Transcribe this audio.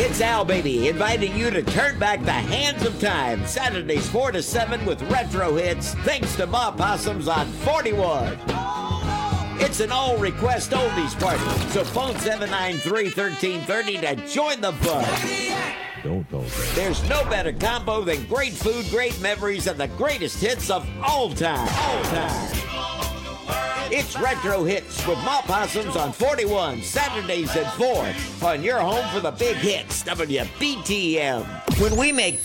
It's Al Baby inviting you to turn back the hands of time. Saturdays 4 to 7 with retro hits thanks to Ma Possums on 41. It's an all-request oldies party, so phone 793-1330 to join the fun. Don't go there. There's no better combo than great food, great memories, and the greatest hits of all time. All time. It's Retro Hits with Ma Possums on 41, Saturdays at 4 on your home for the big hits, WBTM. When we make